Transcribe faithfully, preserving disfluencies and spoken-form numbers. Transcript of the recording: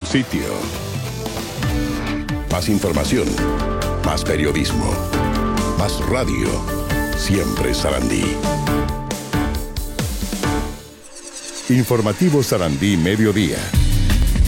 sitio. Más información, más periodismo, más radio. Siempre Sarandí. Informativo Sarandí Mediodía.